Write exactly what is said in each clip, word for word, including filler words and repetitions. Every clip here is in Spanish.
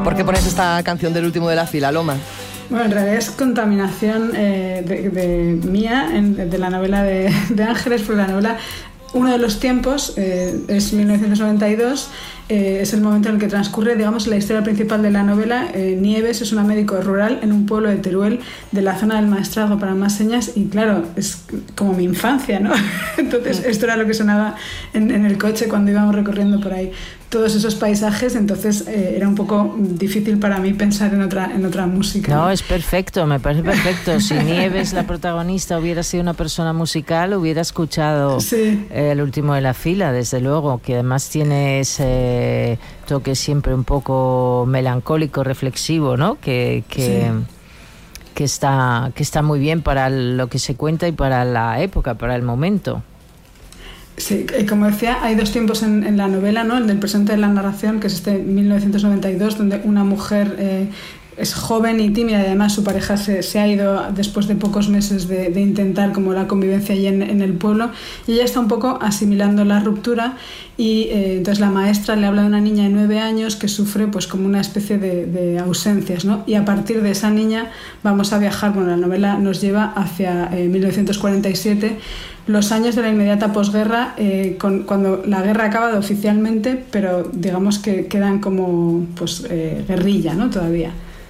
¿Por qué pones esta canción del último de la fila, Loma? Bueno, en realidad es contaminación eh, de, de mía, en, de la novela de, de Ángeles, porque la novela, uno de los tiempos, eh, es mil novecientos noventa y dos, eh, es el momento en el que transcurre, digamos, la historia principal de la novela. eh, Nieves es una médico rural en un pueblo de Teruel, de la zona del Maestrazgo para más señas, y claro, es como mi infancia, ¿no? Entonces esto era lo que sonaba en, en el coche cuando íbamos recorriendo por ahí todos esos paisajes. Entonces eh, era un poco difícil para mí pensar en otra, en otra música. No, es perfecto, me parece perfecto. Si Nieves, la protagonista, hubiera sido una persona musical, hubiera escuchado sí. eh, el último de la fila, desde luego, que además tiene ese toque siempre un poco melancólico, reflexivo, ¿no? Que, que, sí. que, está, que está muy bien para lo que se cuenta y para la época, para el momento. Sí, como decía, hay dos tiempos en, en la novela, ¿no? El del presente de la narración, que es este mil novecientos noventa y dos, donde una mujer eh, es joven y tímida, y además su pareja se, se ha ido después de pocos meses de, de intentar como la convivencia allí en, en el pueblo, y ella está un poco asimilando la ruptura, y eh, entonces la maestra le habla de una niña de nueve años que sufre pues como una especie de, de ausencias, ¿no? Y a partir de esa niña vamos a viajar, bueno, la novela nos lleva hacia eh, mil novecientos cuarenta y siete, los años de la inmediata posguerra, eh, con, cuando la guerra ha acabado oficialmente, pero digamos que quedan como pues eh, guerrilla, ¿no? Todavía.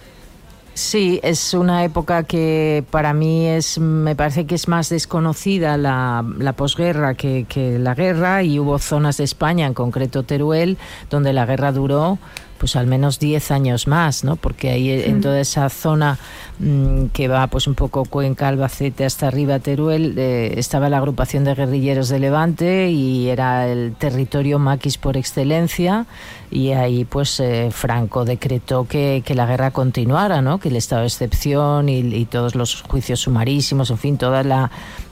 Sí, es una época que para mí es, me parece que es más desconocida la, la posguerra que, que la guerra, y hubo zonas de España, en concreto Teruel, donde la guerra duró pues al menos diez años más, ¿no? Porque ahí sí. en toda esa zona mmm, que va pues un poco Cuenca, Albacete hasta arriba Teruel, eh, estaba la agrupación de guerrilleros de Levante y era el territorio maquis por excelencia, y ahí pues eh, Franco decretó que, que la guerra continuara, ¿no? Que el estado de excepción y, y todos los juicios sumarísimos, en fin, toda la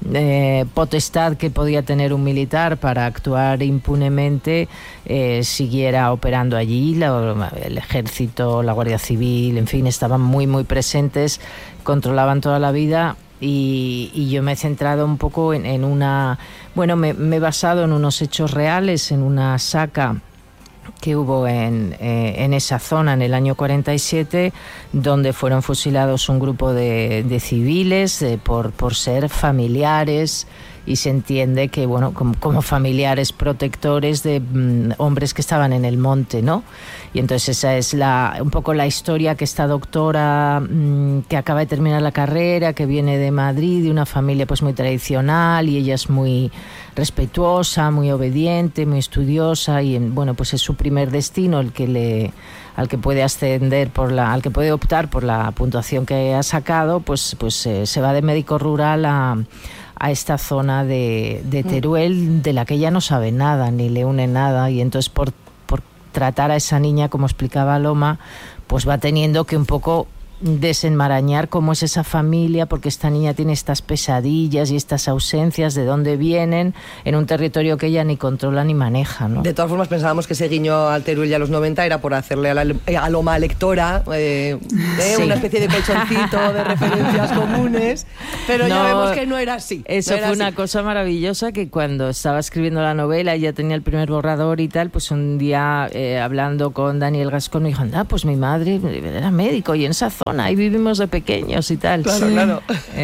eh, potestad que podía tener un militar para actuar impunemente eh, siguiera operando allí. La, el ejército, la Guardia Civil, en fin, estaban muy muy presentes, controlaban toda la vida, y, y yo me he centrado un poco en, en una, bueno, me, me he basado en unos hechos reales, en una saca que hubo en, eh, en esa zona en el año cuarenta y siete, donde fueron fusilados un grupo de, de civiles eh, por, por ser familiares, y se entiende que, bueno, como, como familiares protectores de mm, hombres que estaban en el monte, ¿no? Y entonces esa es la, un poco la historia que esta doctora mmm, que acaba de terminar la carrera, que viene de Madrid, de una familia pues muy tradicional, y ella es muy respetuosa, muy obediente, muy estudiosa, y bueno, pues es su primer destino el que le al que puede ascender por la al que puede optar por la puntuación que ha sacado, pues pues eh, se va de médico rural a a esta zona de, de Teruel, de la que ella no sabe nada, ni le une nada, y entonces por, por tratar a esa niña, como explicaba Loma, pues va teniendo que un poco desenmarañar cómo es esa familia, porque esta niña tiene estas pesadillas y estas ausencias, de dónde vienen, en un territorio que ella ni controla ni maneja, ¿no? De todas formas, pensábamos que ese guiño al Teruel y a los noventa era por hacerle a, la, a Loma lectora eh, eh, sí. una especie de colchoncito de referencias comunes, pero no, ya vemos que no era así. Eso no era fue así. Una cosa maravillosa, que cuando estaba escribiendo la novela, ya tenía el primer borrador y tal, pues un día eh, hablando con Daniel Gascón, me dijo, anda, pues mi madre era médico y en esa zona ahí vivimos de pequeños y tal. Claro, sí. claro.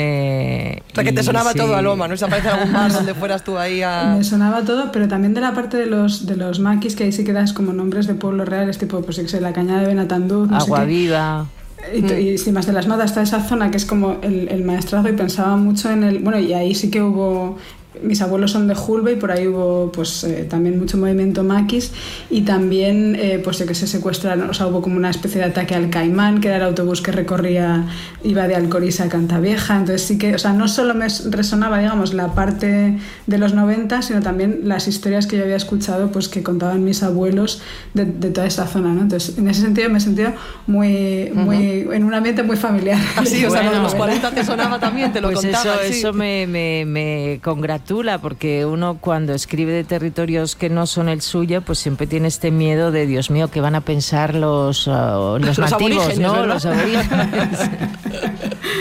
Eh, o sea, que te sonaba sí. todo a Loma, ¿no? ¿Se aparece algún bar donde fueras tú ahí a...? Me sonaba todo, pero también de la parte de los de los maquis, que ahí sí quedas como nombres de pueblos reales, tipo, pues, sé, la Cañada de Benatanduz, no Agua sé qué. Viva... Y, y sin más de las matas, está esa zona que es como el, el maestrazgo, y pensaba mucho en el... Bueno, y ahí sí que hubo... Mis abuelos son de Julbe, y por ahí hubo pues eh, también mucho movimiento maquis, y también eh, pues de que se secuestraron, o sea, hubo como una especie de ataque al Caimán, que era el autobús que recorría, iba de Alcoriza a Cantavieja. Entonces sí que, o sea, no solo me resonaba, digamos, la parte de los noventa, sino también las historias que yo había escuchado, pues que contaban mis abuelos de, de toda esa zona, ¿no? Entonces en ese sentido me he sentido muy, muy uh-huh. en un ambiente muy familiar. Así, o sea, bueno, lo de los cuarenta te sonaba también, te lo pues contaban. Eso, sí. eso me, me, me congratula, porque uno cuando escribe de territorios que no son el suyo, pues siempre tiene este miedo de, Dios mío, ¿qué van a pensar los, uh, los, los nativos, ¿no? ¿verdad? Los aborígenes.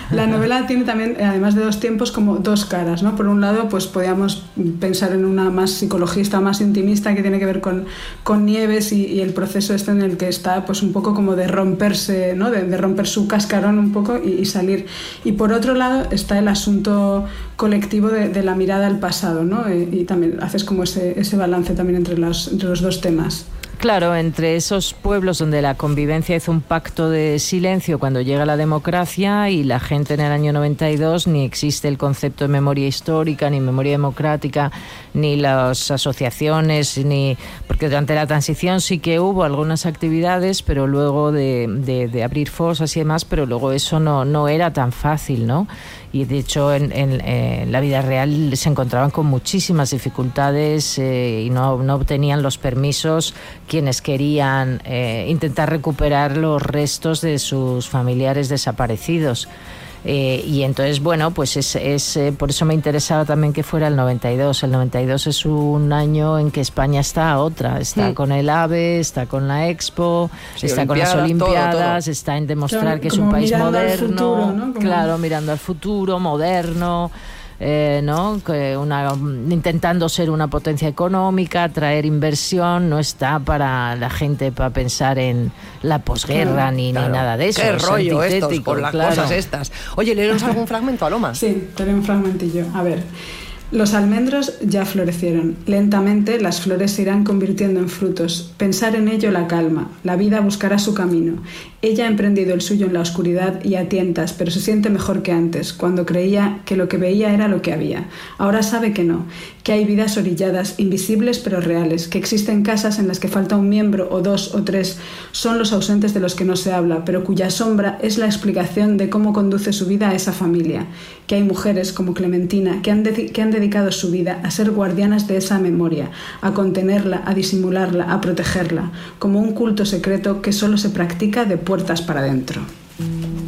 La novela tiene también, además de dos tiempos, como dos caras, ¿no? Por un lado, pues podíamos pensar en una más psicologista, más intimista, que tiene que ver con, con Nieves y, y el proceso este en el que está, pues un poco como de romperse, ¿no? De, de romper su cascarón un poco y, y salir. Y por otro lado está el asunto colectivo de, de la mirada al pasado, ¿no? Y, y también haces como ese, ese balance también entre los, entre los dos temas. Claro, entre esos pueblos donde la convivencia hizo un pacto de silencio cuando llega la democracia y la gente en el año noventa y dos ni existe el concepto de memoria histórica, ni memoria democrática, ni las asociaciones, ni porque durante la transición sí que hubo algunas actividades, pero luego de, de, de abrir fosas y demás, pero luego eso no, no era tan fácil, ¿no? Y de hecho en, en, en la vida real se encontraban con muchísimas dificultades eh, y no, no obtenían los permisos quienes querían eh, intentar recuperar los restos de sus familiares desaparecidos. Eh, y entonces, bueno, pues es, es eh, por eso me interesaba también que fuera el noventa y dos. El noventa y dos es un año en que España está a otra. Está sí. con el AVE, está con la Expo, sí, está con las Olimpiadas, todo, todo. Está en demostrar claro, que es un país moderno. Futuro, ¿no? Como... Claro, mirando al futuro, moderno. Eh, ¿no? que una, intentando ser una potencia económica, traer inversión, no está para la gente para pensar en la posguerra claro, ni, claro. ni nada de eso. Qué rollo estos con las claro. cosas estas. Oye, ¿leeros algún fragmento, Aloma? Sí, te leo un fragmentillo. A ver. Los almendros ya florecieron. Lentamente las flores se irán convirtiendo en frutos. Pensar en ello la calma. La vida buscará su camino. Ella ha emprendido el suyo en la oscuridad y a tientas, pero se siente mejor que antes, cuando creía que lo que veía era lo que había. Ahora sabe que no, que hay vidas orilladas, invisibles pero reales, que existen casas en las que falta un miembro o dos o tres, son los ausentes de los que no se habla, pero cuya sombra es la explicación de cómo conduce su vida a esa familia. Que hay mujeres como Clementina que han, de- que han dedicado su vida a ser guardianas de esa memoria, a contenerla, a disimularla, a protegerla, como un culto secreto que solo se practica de puertas para adentro.